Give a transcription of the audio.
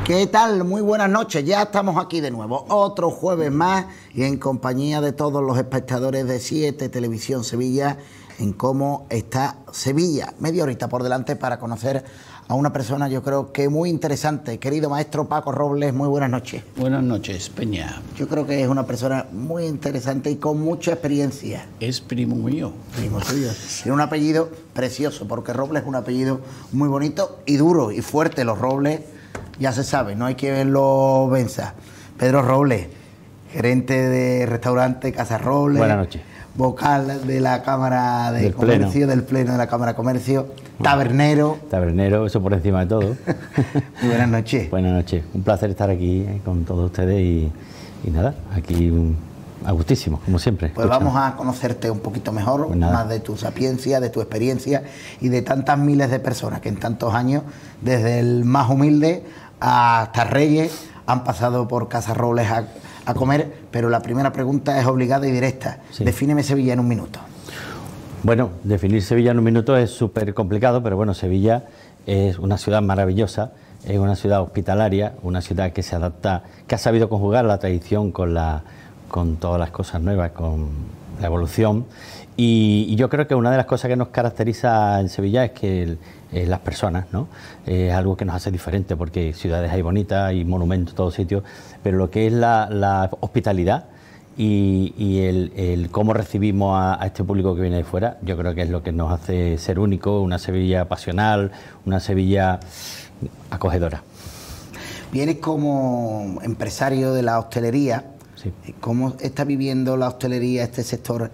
¿Qué tal? Muy buenas noches. Ya estamos aquí de nuevo, otro jueves más y en compañía de todos los espectadores de 7 Televisión Sevilla en cómo está Sevilla. Media horita por delante para conocer a una persona yo creo que muy interesante. Querido maestro Paco Robles, muy buenas noches. Buenas noches, Peña. Yo creo que es una persona muy interesante y con mucha experiencia. Es primo mío. Primo tuyo. Tiene un apellido precioso, porque Robles es un apellido muy bonito y duro y fuerte. Los Robles, ya se sabe, no hay quien lo venza. Pedro Robles, gerente de restaurante Casa Robles. Buenas noches. Vocal de la Cámara de del Comercio, pleno. del Pleno de la Cámara de Comercio, tabernero. Tabernero, eso por encima de todo. Muy buenas noches. Buenas noches. Un placer estar aquí con todos ustedes y nada, aquí a gustísimo, como siempre. Pues vamos a conocerte un poquito mejor, Pues más de tu sapiencia, de tu experiencia y de tantas miles de personas que en tantos años, desde el más humilde hasta Reyes, han pasado por Casa Robles a comer, pero la primera pregunta es obligada y directa. Sí. Defíneme Sevilla en un minuto. Bueno, definir Sevilla en un minuto es súper complicado, pero bueno, Sevilla es una ciudad maravillosa, es una ciudad hospitalaria, una ciudad que se adapta, que ha sabido conjugar la tradición con todas las cosas nuevas, con la evolución. Y yo creo que una de las cosas que nos caracteriza en Sevilla es que las personas, ¿no? Es algo que nos hace diferente, porque ciudades hay bonitas, hay monumentos en todos sitios, pero lo que es la hospitalidad y el cómo recibimos a este público que viene de fuera, yo creo que es lo que nos hace ser único, una Sevilla pasional, una Sevilla acogedora. Vienes como empresario de la hostelería. Sí. ¿Cómo está viviendo la hostelería, este sector